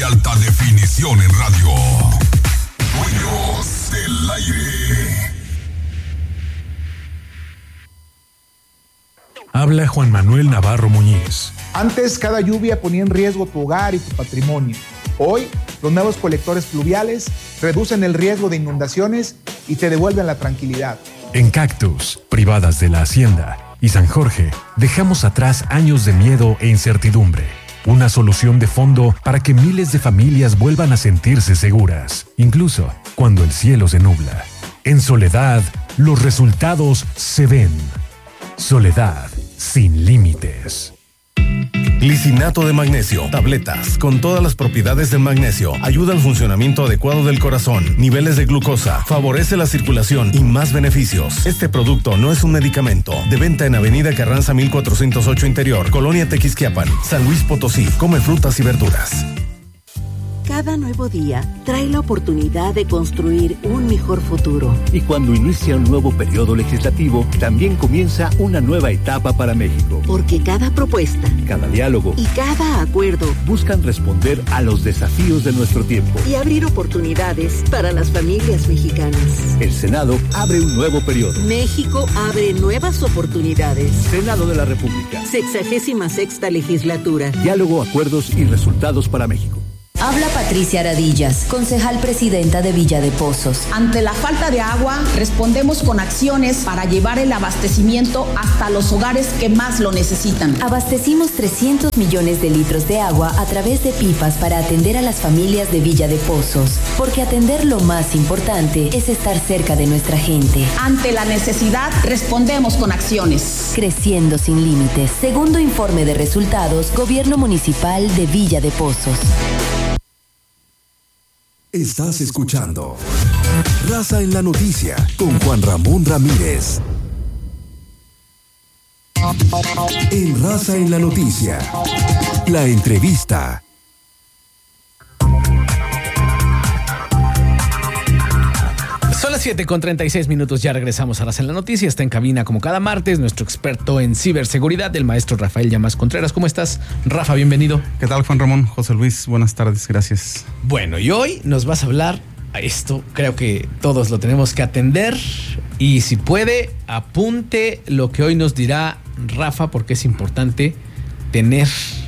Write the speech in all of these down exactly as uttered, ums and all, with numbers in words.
y alta definición en radio. Dueños del aire. Habla Juan Manuel Navarro Muñiz. Antes, cada lluvia ponía en riesgo tu hogar y tu patrimonio. Hoy, los nuevos colectores pluviales reducen el riesgo de inundaciones y te devuelven la tranquilidad. En Cactus, Privadas de la Hacienda y San Jorge, dejamos atrás años de miedo e incertidumbre. Una solución de fondo para que miles de familias vuelvan a sentirse seguras, incluso cuando el cielo se nubla. En Soledad, los resultados se ven. Soledad sin límites. Glicinato de magnesio, tabletas con todas las propiedades del magnesio, ayuda al funcionamiento adecuado del corazón, niveles de glucosa, favorece la circulación y más beneficios. Este producto no es un medicamento. De venta en Avenida Carranza mil cuatrocientos ocho Interior, Colonia Tequisquiapan, San Luis Potosí. Come frutas y verduras. Cada nuevo día trae la oportunidad de construir un mejor futuro. Y cuando inicia un nuevo periodo legislativo, también comienza una nueva etapa para México. Porque cada propuesta, cada diálogo y cada acuerdo buscan responder a los desafíos de nuestro tiempo y abrir oportunidades para las familias mexicanas. El Senado abre un nuevo periodo. México abre nuevas oportunidades. Senado de la República. Sexagésima sexta legislatura. Diálogo, acuerdos y resultados para México. Habla Patricia Aradillas, concejal presidenta de Villa de Pozos. Ante la falta de agua, respondemos con acciones para llevar el abastecimiento hasta los hogares que más lo necesitan. Abastecimos trescientos millones de litros de agua a través de pipas para atender a las familias de Villa de Pozos, porque atender lo más importante es estar cerca de nuestra gente. Ante la necesidad, respondemos con acciones. Creciendo sin límites. Segundo informe de resultados, Gobierno Municipal de Villa de Pozos. Estás escuchando Raza en la Noticia con Juan Ramón Ramírez. En Raza en la Noticia, la entrevista. Son las siete con treinta y seis minutos, ya regresamos a Raza en la Noticia. Está en cabina como cada martes nuestro experto en ciberseguridad, el maestro Rafael Llamas Contreras. ¿Cómo estás, Rafa? Bienvenido. ¿Qué tal, Juan Ramón? José Luis, buenas tardes, gracias. Bueno, y hoy nos vas a hablar, esto creo que todos lo tenemos que atender, y si puede, apunte lo que hoy nos dirá Rafa, porque es importante tener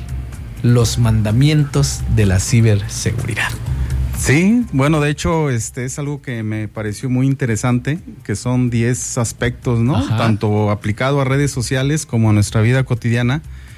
los mandamientos de la ciberseguridad. Sí, bueno, de hecho, este es algo que me pareció muy interesante, que son diez aspectos, ¿no? Ajá. Tanto aplicado a redes sociales como a nuestra vida cotidiana,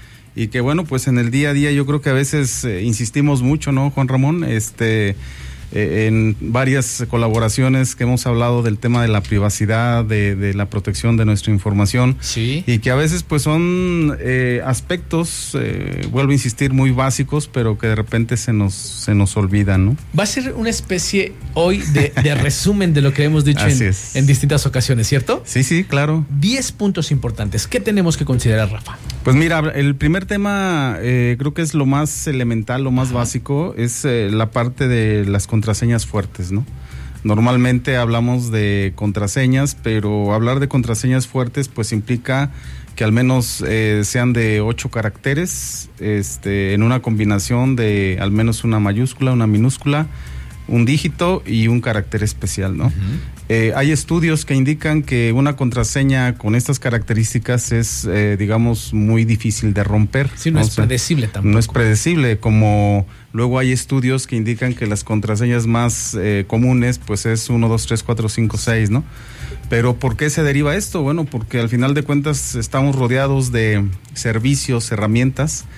y que bueno, pues en el día a día yo creo que a veces eh, insistimos mucho, ¿no, Juan Ramón? Este, eh, en varias colaboraciones que hemos hablado del tema de la privacidad, de, de la protección de nuestra información, sí, y que a veces pues son eh, aspectos, eh, vuelvo a insistir, muy básicos, pero que de repente se nos se nos olvidan, ¿no? Va a ser una especie hoy de, de resumen de lo que hemos dicho en, en distintas ocasiones, ¿cierto? Sí, sí, claro. Diez puntos importantes. ¿Qué tenemos que considerar, Rafa? Pues mira, el primer tema eh, creo que es lo más elemental, lo más Ajá. básico, es eh, la parte de las contraseñas fuertes, ¿no? Normalmente hablamos de contraseñas, pero hablar de contraseñas fuertes pues implica que al menos eh, sean de ocho caracteres, este, en una combinación de al menos una mayúscula, una minúscula, un dígito y un carácter especial, ¿no? Uh-huh. Eh, hay estudios que indican que una contraseña con estas características es, eh, digamos, muy difícil de romper. Sí, no, no es sea, predecible tampoco. No es predecible, como luego hay estudios que indican que las contraseñas más eh, comunes, pues es uno, dos, tres, cuatro, cinco, seis, ¿no? Pero ¿por qué se deriva esto? Bueno, porque al final de cuentas estamos rodeados de servicios, herramientas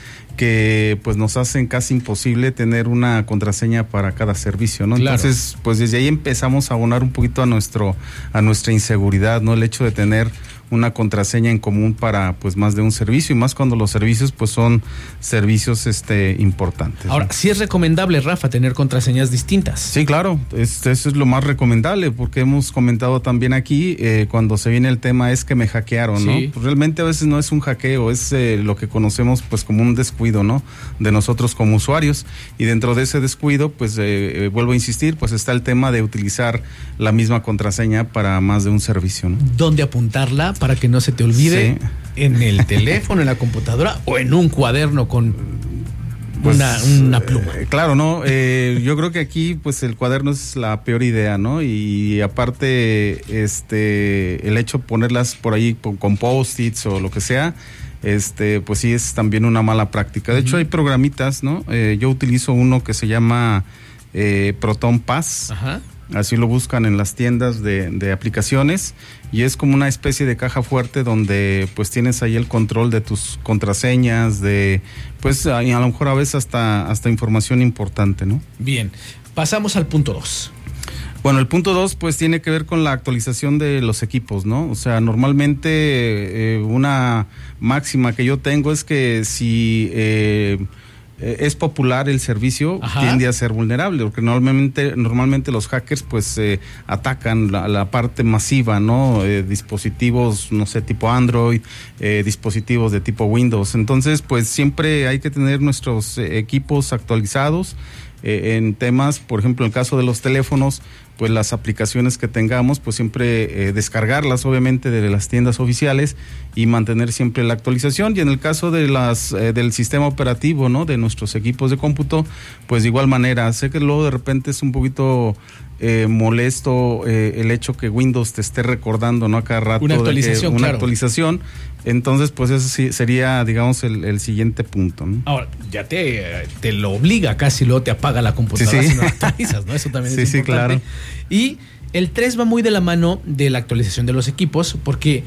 que pues nos hacen casi imposible tener una contraseña para cada servicio, ¿no? Claro. Entonces, pues desde ahí empezamos a abonar un poquito a nuestro a nuestra inseguridad, ¿no? El hecho de tener una contraseña en común para pues más de un servicio, y más cuando los servicios pues son servicios este importantes. Ahora, ¿no? Sí es recomendable, Rafa, tener contraseñas distintas. Sí, claro, este, eso es lo más recomendable, porque hemos comentado también aquí, eh, cuando se viene el tema es que me hackearon, ¿no? Sí. Pues realmente a veces no es un hackeo, es eh, lo que conocemos pues como un descuido, ¿no? De nosotros como usuarios, y dentro de ese descuido pues eh, eh, vuelvo a insistir, pues está el tema de utilizar la misma contraseña para más de un servicio, ¿no? ¿Dónde apuntarla para que no se te olvide? Sí. En el teléfono, en la computadora o en un cuaderno con Pues, una, una pluma. Eh, claro, ¿no? Eh, yo creo que aquí pues el cuaderno es la peor idea, ¿no? Y aparte, este, el hecho de ponerlas por ahí con post-its o lo que sea, este, pues sí es también una mala práctica. De uh-huh. hecho hay programitas, ¿no? Eh, yo utilizo uno que se llama eh, Proton Pass. Ajá. Así lo buscan en las tiendas de, de aplicaciones y es como una especie de caja fuerte donde pues tienes ahí el control de tus contraseñas, de pues a, a lo mejor a veces hasta, hasta información importante, ¿no? Bien, pasamos al punto dos. Bueno, el punto dos pues tiene que ver con la actualización de los equipos, ¿no? O sea, normalmente eh, una máxima que yo tengo es que si... Eh, es popular el servicio, Ajá. tiende a ser vulnerable, porque normalmente normalmente los hackers pues eh, atacan la, la parte masiva, ¿no? Eh, dispositivos, no sé, tipo Android, eh, dispositivos de tipo Windows. Entonces, pues siempre hay que tener nuestros eh, equipos actualizados eh, en temas, por ejemplo, en el caso de los teléfonos, pues las aplicaciones que tengamos, pues siempre eh, descargarlas obviamente de las tiendas oficiales y mantener siempre la actualización. Y en el caso de las eh, del sistema operativo, ¿no? De nuestros equipos de cómputo, pues de igual manera. Sé que luego de repente es un poquito eh, molesto eh, el hecho que Windows te esté recordando, ¿no? A cada rato una actualización, de, eh, una claro. actualización. Entonces, pues ese sí sería, digamos, el, el siguiente punto, ¿no? Ahora, ya te, te lo obliga casi, luego te apaga la computadora sí, sí. si no actualizas, ¿no? Eso también sí, es sí, importante. Claro. Y el tres va muy de la mano de la actualización de los equipos, porque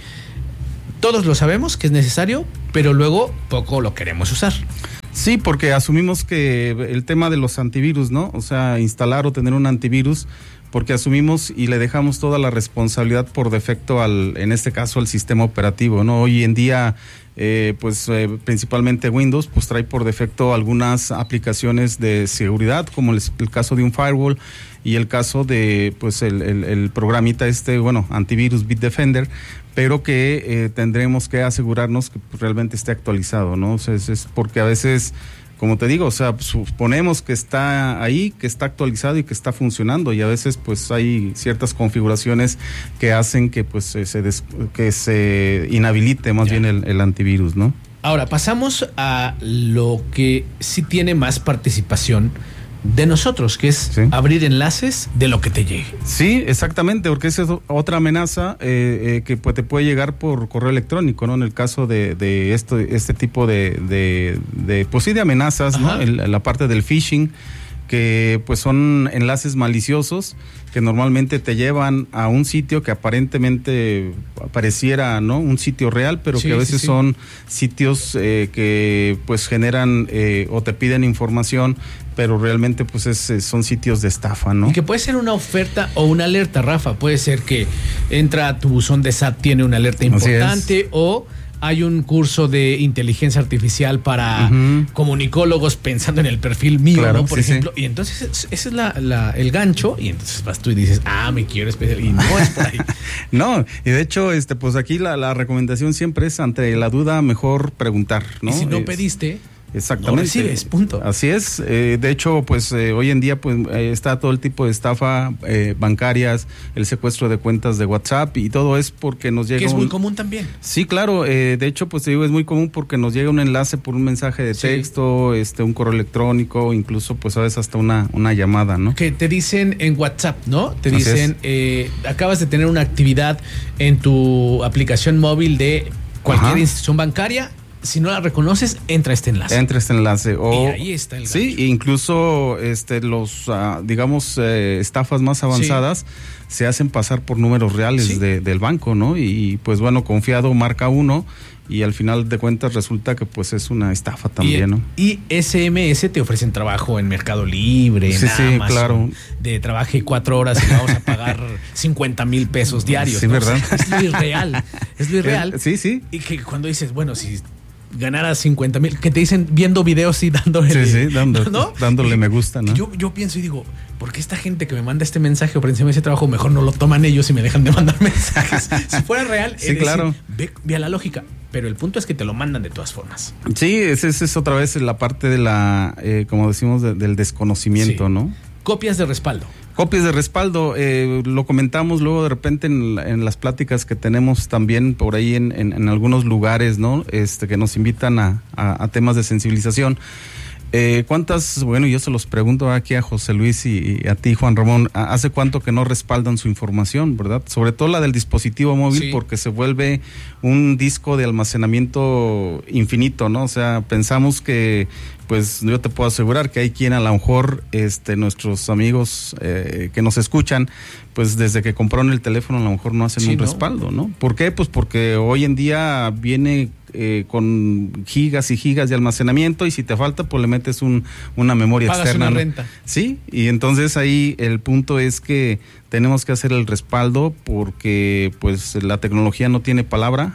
todos lo sabemos que es necesario, pero luego poco lo queremos usar. Sí, porque asumimos que el tema de los antivirus, ¿no? O sea, instalar o tener un antivirus, porque asumimos y le dejamos toda la responsabilidad por defecto al, en este caso, al sistema operativo, ¿no? Hoy en día, eh, pues eh, principalmente Windows, pues trae por defecto algunas aplicaciones de seguridad, como el, el caso de un firewall y el caso de, pues el, el, el programita este, bueno, antivirus Bitdefender, pero que eh, tendremos que asegurarnos que pues, realmente esté actualizado, ¿no? O sea, es, es porque a veces, como te digo, o sea, suponemos que está ahí, que está actualizado y que está funcionando, y a veces pues hay ciertas configuraciones que hacen que pues se des, que se inhabilite más ya. bien el, el antivirus, ¿no? Ahora, pasamos a lo que sí tiene más participación de nosotros, que es sí. abrir enlaces de lo que te llegue. Sí, exactamente, porque esa es otra amenaza eh, eh, que pues, te puede llegar por correo electrónico, ¿no? En el caso de, de esto, este tipo de, de, de, pues sí, de amenazas, Ajá. ¿no? El, la parte del phishing, que pues son enlaces maliciosos que normalmente te llevan a un sitio que aparentemente pareciera, ¿no? Un sitio real, pero sí, que a veces sí, sí. son sitios eh, que pues generan eh, o te piden información, pero realmente pues es, son sitios de estafa, ¿no? Y que puede ser una oferta o una alerta, Rafa. Puede ser que entra a tu buzón de S A T, tiene una alerta importante, o hay un curso de inteligencia artificial para uh-huh. comunicólogos pensando en el perfil mío, claro, ¿no? Por sí, ejemplo. Sí. Y entonces ese es la, la, el gancho, y entonces vas tú y dices, ah, me quiero especial, y no es por ahí. No, y de hecho, este, pues aquí la, la recomendación siempre es, ante la duda, mejor preguntar, ¿no? Y si no es, pediste... Exactamente. No recibes, punto. Así es. Eh, de hecho, pues eh, hoy en día pues eh, está todo el tipo de estafa eh, bancarias, el secuestro de cuentas de WhatsApp, y todo es porque nos llega. Que es un... muy común también. Sí, claro. Eh, de hecho, pues te digo, es muy común porque nos llega un enlace por un mensaje de texto, sí. este, un correo electrónico, incluso pues a veces hasta una, una llamada, ¿no? Que te dicen en WhatsApp, ¿no? Te dicen, eh, acabas de tener una actividad en tu aplicación móvil de cualquier Ajá. institución bancaria. Si no la reconoces, entra este enlace. Entra este enlace. O, y ahí está el gancho. Sí, incluso este, los, uh, digamos, eh, estafas más avanzadas sí. se hacen pasar por números reales sí. de, del banco, ¿no? Y pues bueno, confiado marca uno, y al final de cuentas resulta que pues es una estafa también, y, ¿no? Y S M S te ofrecen trabajo en Mercado Libre, sí, en sí, Amazon, claro. de trabaje cuatro horas y vamos a pagar cincuenta mil pesos diarios. Sí, ¿no? ¿verdad? O sea, es lo irreal, es lo irreal. Eh, sí, sí. Y que cuando dices, bueno, si ganara cincuenta mil, que te dicen viendo videos y dándole, sí, sí, dando, ¿no? dándole y, me gusta, ¿no? Yo, yo pienso y digo, ¿por qué esta gente que me manda este mensaje o por encima de ese trabajo mejor no lo toman ellos y me dejan de mandar mensajes? Si fuera real, sí, claro. Decir, ve, ve a la lógica, pero el punto es que te lo mandan de todas formas. Sí, esa es, es otra vez la parte de la, eh, como decimos, de, del desconocimiento, sí. ¿no? Copias de respaldo. Copias de respaldo, eh, lo comentamos luego de repente en, en las pláticas que tenemos también por ahí en, en, en algunos lugares, ¿no? Este, que nos invitan a, a, a temas de sensibilización. Eh, ¿Cuántas, bueno, yo se los pregunto aquí a José Luis y, y a ti, Juan Ramón, ¿hace cuánto que no respaldan su información, verdad? Sobre todo la del dispositivo móvil, sí, porque se vuelve un disco de almacenamiento infinito, ¿no? O sea, pensamos que, pues yo te puedo asegurar que hay quien a lo mejor, este, nuestros amigos eh, que nos escuchan, pues desde que compraron el teléfono a lo mejor no hacen sí, un ¿no? respaldo, ¿no? ¿Por qué? Pues porque hoy en día viene eh, con gigas y gigas de almacenamiento y si te falta, pues le metes un, una memoria Pagas externa. Una ¿no? renta. Sí, y entonces ahí el punto es que tenemos que hacer el respaldo porque pues la tecnología no tiene palabra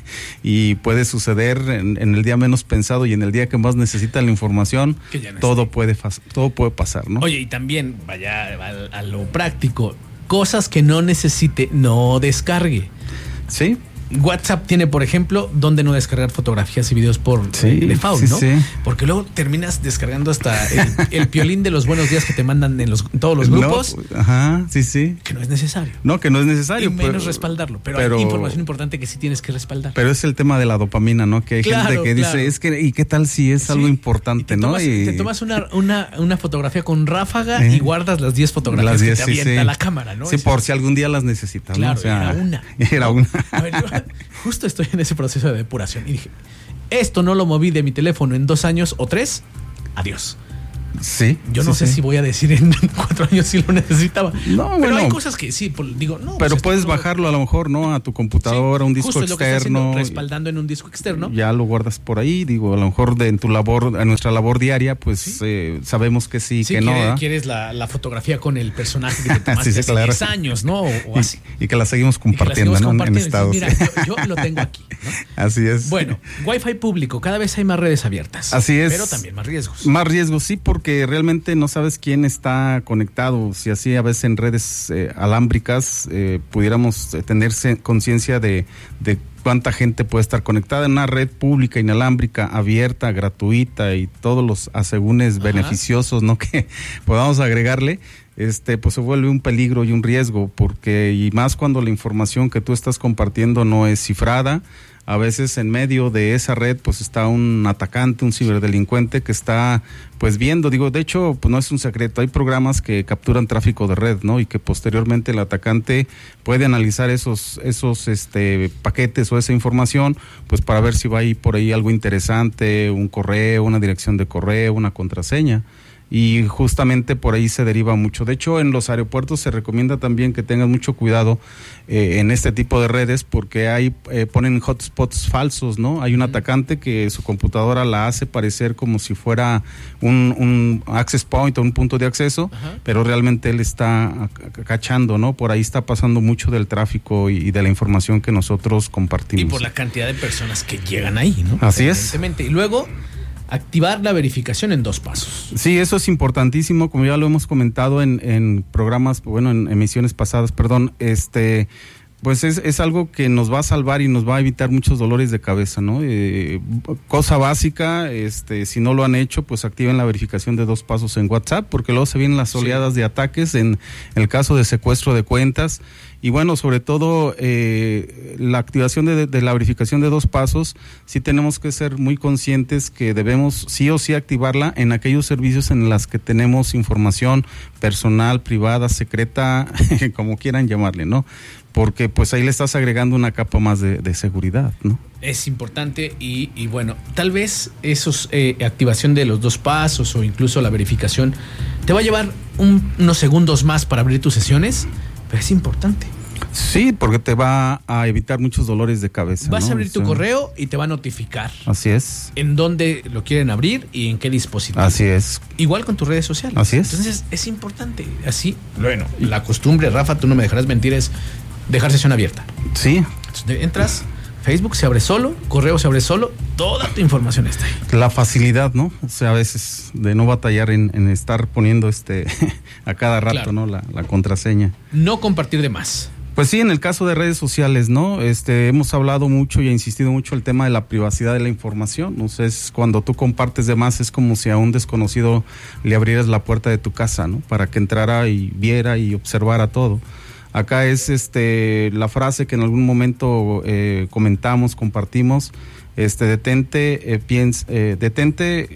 y puede suceder en, en el día menos pensado y en el día que más necesita la información, no todo puede todo puede pasar, ¿no? Oye, y también, vaya a, a lo práctico, cosas que no necesite, no descargue. Sí. WhatsApp tiene, por ejemplo, donde no descargar fotografías y videos por sí, default, sí, ¿no? Sí. Porque luego terminas descargando hasta el, el piolín de los buenos días que te mandan en los en todos los grupos. No, ajá, sí, sí. Que no es necesario. No, que no es necesario. Y menos pero, respaldarlo. Pero, pero hay información importante que sí tienes que respaldar. Pero es el tema de la dopamina, ¿no? Que hay claro, gente que claro. dice, es que, ¿y qué tal si es sí. algo importante, y te no? Tomas, y te tomas una, una, una fotografía con ráfaga eh, y guardas las diez fotografías las diez, que te sí, avienta sí. la cámara, ¿no? Sí, es, por si algún día las necesitas, claro, ¿no? O sea, era una. Era ¿no? una. A ver, yo, justo estoy en ese proceso de depuración y dije, esto no lo moví de mi teléfono en dos años o tres, adiós. Sí. Yo no sí, sé sí. si voy a decir en cuatro años si lo necesitaba. No, pero bueno, hay cosas que sí, digo, no. Pero pues puedes no, bajarlo a lo mejor, ¿no? A tu computadora, sí, un disco justo externo. Es lo que haciendo, respaldando en un disco externo. Ya lo guardas por ahí, digo, a lo mejor de en tu labor, en nuestra labor diaria, pues ¿sí? eh, sabemos que sí, sí que quiere, no. ¿eh? Quieres la, la fotografía con el personaje que te tomaste sí, sí, hace claro. diez años, ¿no? O, o así. Y, y que la seguimos compartiendo, la seguimos ¿no? compartiendo. En estados. Mira, yo, yo lo tengo aquí, ¿no? Así es. Bueno, Wi-Fi público, cada vez hay más redes abiertas. Así es. Pero también más riesgos. Más riesgos, sí, porque realmente no sabes quién está conectado. Si así a veces en redes eh, alámbricas eh, pudiéramos eh, tener conciencia de, de cuánta gente puede estar conectada en una red pública, inalámbrica, abierta, gratuita y todos los asegúnes Ajá. beneficiosos, ¿no? Que podamos agregarle. Este, pues se vuelve un peligro y un riesgo, porque y más cuando la información que tú estás compartiendo no es cifrada. A veces en medio de esa red pues está un atacante, un ciberdelincuente que está pues viendo, digo, de hecho pues no es un secreto, hay programas que capturan tráfico de red, ¿no? Y que posteriormente el atacante puede analizar esos esos este paquetes o esa información pues para ver si va ahí por ahí algo interesante, un correo, una dirección de correo, una contraseña. Y justamente por ahí se deriva mucho. De hecho, en los aeropuertos se recomienda también que tengan mucho cuidado eh, en este tipo de redes porque hay eh, ponen hotspots falsos, ¿no? Hay un atacante que su computadora la hace parecer como si fuera un, un access point o un punto de acceso, Ajá. pero realmente él está cachando, ¿no? Por ahí está pasando mucho del tráfico y, y de la información que nosotros compartimos. Y por la cantidad de personas que llegan ahí, ¿no? Así es. Y luego activar la verificación en dos pasos. Sí, eso es importantísimo, como ya lo hemos comentado en, en programas, bueno, en emisiones pasadas, perdón, este, pues es, es algo que nos va a salvar y nos va a evitar muchos dolores de cabeza, ¿no? Eh, cosa básica, este, si no lo han hecho, pues activen la verificación de dos pasos en WhatsApp, porque luego se vienen las oleadas sí. de ataques en, en el caso de secuestro de cuentas. Y bueno, sobre todo eh, la activación de, de la verificación de dos pasos, sí tenemos que ser muy conscientes que debemos sí o sí activarla en aquellos servicios en los que tenemos información personal, privada, secreta, como quieran llamarle, ¿no? Porque pues ahí le estás agregando una capa más de, de seguridad, ¿no? Es importante y, y bueno, tal vez esos eh, activación de los dos pasos o incluso la verificación te va a llevar un, unos segundos más para abrir tus sesiones, pero es importante. Sí, porque te va a evitar muchos dolores de cabeza. Vas ¿no? a abrir tu o sea, correo y te va a notificar. Así es. En dónde lo quieren abrir y en qué dispositivo. Así es. Igual con tus redes sociales. Así es. Entonces es importante. Así, bueno, la costumbre, Rafa, tú no me dejarás mentir, es dejar sesión abierta. Sí. Entonces, entras, Facebook se abre solo, correo se abre solo, toda tu información está ahí. La facilidad, ¿no? O sea, a veces de no batallar en, en estar poniendo este a cada rato, claro. ¿no? La, la contraseña. No compartir de más. Pues sí, en el caso de redes sociales, ¿no? Este, hemos hablado mucho y he insistido mucho el tema de la privacidad de la información. O sea, es cuando tú compartes de más, es como si a un desconocido le abrieras la puerta de tu casa, ¿no? Para que entrara y viera y observara todo. Acá es este la frase que en algún momento eh, comentamos, compartimos, este detente, eh, piensa, eh, detente,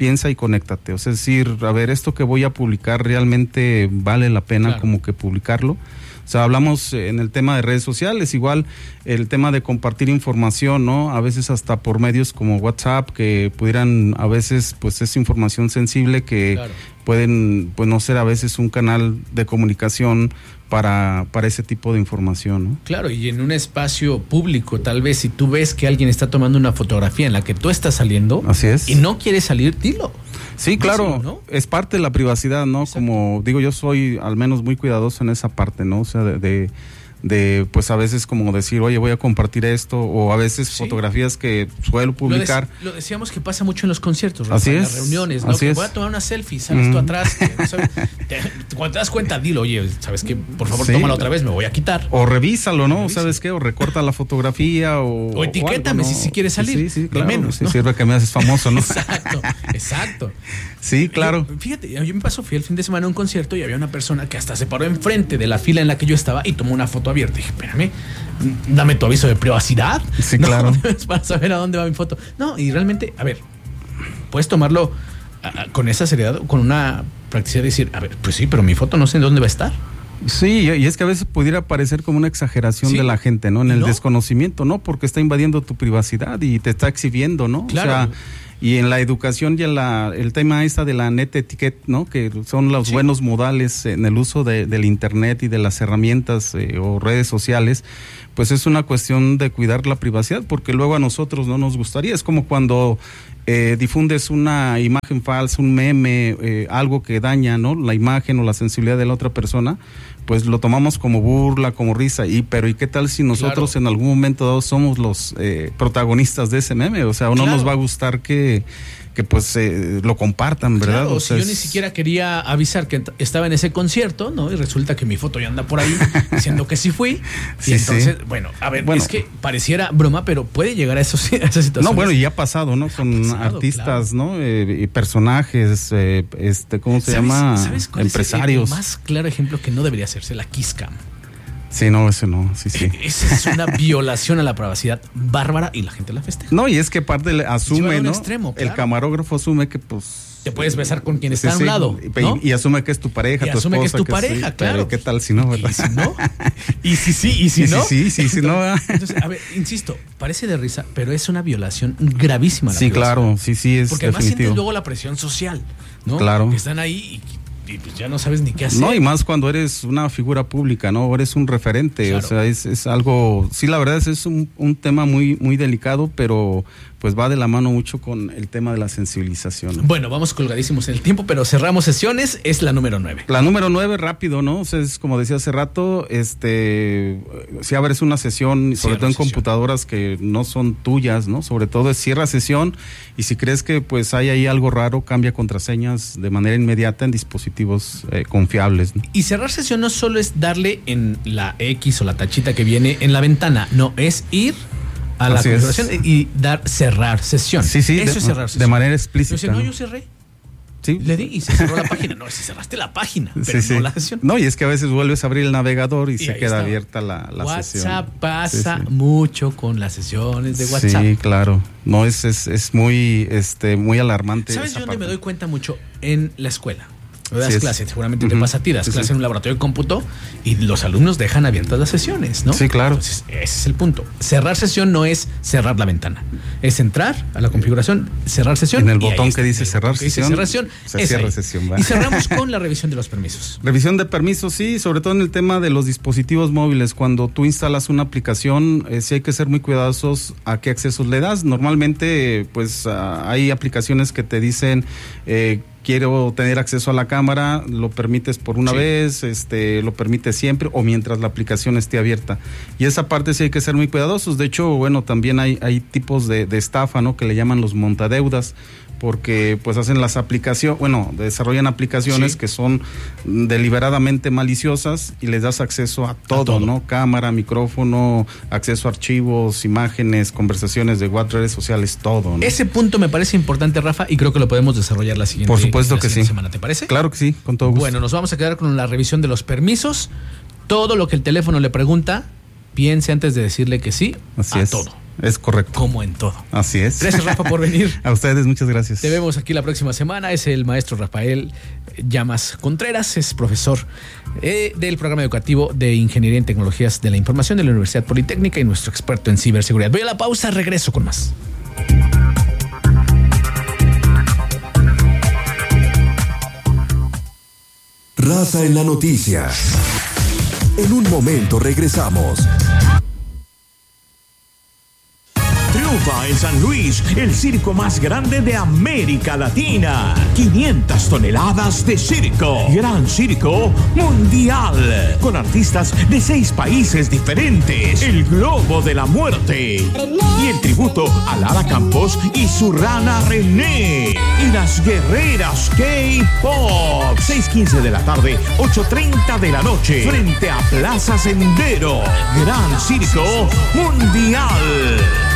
piensa y conéctate. O sea, es decir, a ver, esto que voy a publicar realmente vale la pena claro. como que publicarlo. O sea, hablamos en el tema de redes sociales, igual el tema de compartir información, ¿no? A veces hasta por medios como WhatsApp, que pudieran, a veces, pues es información sensible que claro. pueden, pues no ser a veces un canal de comunicación para, para ese tipo de información, ¿no? Claro, y en un espacio público, tal vez, si tú ves que alguien está tomando una fotografía en la que tú estás saliendo, así es, y no quieres salir, dilo. Sí, claro, ¿no? Es parte de la privacidad, ¿no? Exacto. Como digo, yo soy al menos muy cuidadoso en esa parte, ¿no? O sea, de, de, de pues a veces como decir, oye, voy a compartir esto, o a veces sí. fotografías que suelo publicar. Lo, de, lo decíamos que pasa mucho en los conciertos, Rafa, así en es, las reuniones, ¿no? Así que es. voy a tomar una selfie, sales mm. tú atrás, que, ¿no sabes? Te, cuando te das cuenta, dilo, oye, ¿sabes qué? Por favor, sí. tómala otra vez, me voy a quitar. O revísalo, ¿no? Revísalo. ¿Sabes qué? O recorta la fotografía, o... O etiquétame o algo, ¿no? si, si quieres salir, sí, sí, claro, menos, sí, ¿no? sirve que me haces famoso, ¿no? Exacto, exacto. Sí, claro. Yo, fíjate, yo me pasó, fui el fin de semana a un concierto y había una persona que hasta se paró enfrente de la fila en la que yo estaba y tomó una foto abierta. Y dije, espérame, dame tu aviso de privacidad. Sí, no, claro. Para saber a dónde va mi foto. No, y realmente, a ver, puedes tomarlo a, a, con esa seriedad, con una practicidad de decir, a ver, pues sí, pero mi foto no sé en dónde va a estar. Sí, y es que a veces pudiera parecer como una exageración ¿Sí? de la gente, ¿no? En el ¿No? desconocimiento, ¿no? Porque está invadiendo tu privacidad y te está exhibiendo, ¿no? Claro. O sea, y en la educación y en la, el tema esta de la net etiquette, ¿no? Que son los sí. buenos modales en el uso de, del internet y de las herramientas eh, o redes sociales, pues es una cuestión de cuidar la privacidad, porque luego a nosotros no nos gustaría. Es como cuando eh, difundes una imagen falsa, un meme, eh, algo que daña, ¿no? La imagen o la sensibilidad de la otra persona, pues lo tomamos como burla, como risa, y pero ¿y qué tal si nosotros claro. en algún momento dado somos los eh, protagonistas de ese meme? O sea, o no claro. nos va a gustar que, que pues eh, lo compartan, ¿verdad? Claro, o sea, si es... yo ni siquiera quería avisar que estaba en ese concierto, ¿no? Y resulta que mi foto ya anda por ahí diciendo que sí fui. Sí, y entonces, sí. bueno, a ver, bueno, es que pareciera broma, pero puede llegar a, esos, a esas situaciones. No, bueno, y ya ha pasado, ¿no? Con pasado, artistas, claro. ¿no? Eh, y personajes, eh, este, ¿cómo se ¿Sabes, llama? ¿sabes cuál Empresarios. Es el más claro ejemplo que no debería hacerse? La Kiss Cam. Sí, no, eso no, sí, sí. Esa es una violación a la privacidad bárbara y la gente la festeja. No, y es que parte le asume, ¿no? Extremo, claro. El camarógrafo asume que, pues... Te puedes besar con quien sí, está sí, a un lado, ¿no? Y, y asume que es tu pareja, y tu asume esposa. que es tu pareja, sí, claro. ¿Qué tal si no, verdad? ¿Y si no? ¿Y si sí? ¿Y si ¿Y no? Sí, sí, sí, sí, no. Entonces, a ver, insisto, parece de risa, pero es una violación gravísima a la sí, privacidad. claro, sí, sí, es porque además definitivo. sientes luego la presión social, ¿no? Claro. Que están ahí y, y pues ya no sabes ni qué hacer. No, y más cuando eres una figura pública, ¿no? O eres un referente, claro. O sea, es, es algo, sí, la verdad es, es un, un tema muy, muy delicado, pero pues va de la mano mucho con el tema de la sensibilización. Bueno, vamos colgadísimos en el tiempo, pero cerramos sesiones, es la número nueve. La número nueve, rápido, ¿no? O sea, es como decía hace rato, este, si abres una sesión, sobre todo en sesión. computadoras que no son tuyas, ¿no? Sobre todo es cierra sesión, y si crees que pues hay ahí algo raro, cambia contraseñas de manera inmediata en dispositivos eh, confiables, ¿no? Y cerrar sesión no solo es darle en la X o la tachita que viene en la ventana, no, es ir a la configuración y dar cerrar sesión. Sí, sí, eso de, es cerrar sesión. De manera explícita. Dice, no, yo cerré. Sí. Le di y se cerró la página. No, si cerraste la página, pero sí, no sí. la sesión. No, y es que a veces vuelves a abrir el navegador y, y se queda está. abierta la, la WhatsApp sesión. WhatsApp pasa sí, sí. mucho con las sesiones de WhatsApp. Sí, claro. No, es, es, es muy, este, muy alarmante. ¿Sabes esa dónde parte? me doy cuenta mucho? En la escuela. Das sí, clases, seguramente uh-huh. te pasa a ti, das sí, clases sí. en un laboratorio de cómputo y los alumnos dejan abiertas las sesiones, ¿no? Sí, claro. Entonces, ese es el punto. Cerrar sesión no es cerrar la ventana, es entrar a la configuración, cerrar sesión. En el botón que dice cerrar sesión, cerrar sesión, se cierra sesión. ¿Va? Y cerramos con la revisión de los permisos. Revisión de permisos, sí, sobre todo en el tema de los dispositivos móviles. Cuando tú instalas una aplicación, eh, sí hay que ser muy cuidadosos a qué accesos le das. Normalmente, pues, uh, hay aplicaciones que te dicen... Eh, quiero tener acceso a la cámara, lo permites por una sí. vez, este, lo permites siempre o mientras la aplicación esté abierta. Y esa parte sí hay que ser muy cuidadosos. De hecho, bueno, también hay, hay tipos de, de estafa, ¿no? Que le llaman los montadeudas, porque pues hacen las aplicaciones, bueno, desarrollan aplicaciones sí. que son deliberadamente maliciosas y les das acceso a todo, a todo, ¿no? Cámara, micrófono, acceso a archivos, imágenes, conversaciones de WhatsApp, redes sociales, todo, ¿no? Ese punto me parece importante, Rafa, y creo que lo podemos desarrollar la siguiente, Por supuesto la que siguiente sí. semana, ¿te parece? Claro que sí, con todo gusto. Bueno, nos vamos a quedar con la revisión de los permisos. Todo lo que el teléfono le pregunta, piense antes de decirle que sí Así a es. todo. Es correcto. Como en todo. Así es. Gracias, Rafa, por venir. A ustedes, muchas gracias. Te vemos aquí la próxima semana. Es el maestro Rafael Llamas Contreras, es profesor eh, del programa educativo de Ingeniería en Tecnologías de la Información de la Universidad Politécnica y nuestro experto en ciberseguridad. Voy a la pausa, regreso con más. Raza en la noticia. En un momento regresamos. Triunfa en San Luis, el circo más grande de América Latina. quinientas toneladas de circo. Gran Circo Mundial. Con artistas de seis países diferentes. El Globo de la Muerte. Y el tributo a Lara Campos y su rana René. Y las guerreras K-Pop. seis quince de la tarde, ocho treinta de la noche. Frente a Plaza Sendero. Gran Circo Mundial.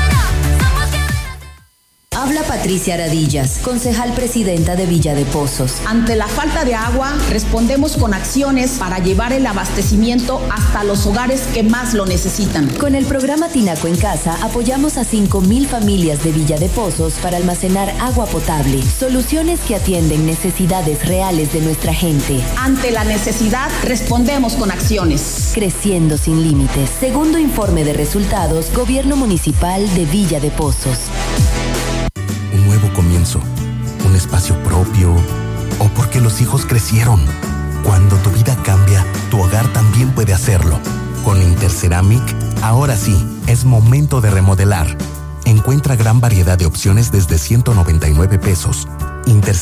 Habla Patricia Aradillas, concejal presidenta de Villa de Pozos. Ante la falta de agua, respondemos con acciones para llevar el abastecimiento hasta los hogares que más lo necesitan. Con el programa Tinaco en Casa, apoyamos a cinco mil familias de Villa de Pozos para almacenar agua potable. Soluciones que atienden necesidades reales de nuestra gente. Ante la necesidad, respondemos con acciones. Creciendo sin límites. Segundo informe de resultados, Gobierno Municipal de Villa de Pozos. Un nuevo comienzo, un espacio propio, o porque los hijos crecieron. Cuando tu vida cambia, tu hogar también puede hacerlo. Con Interceramic, ahora sí, es momento de remodelar. Encuentra gran variedad de opciones desde ciento noventa y nueve pesos. Inter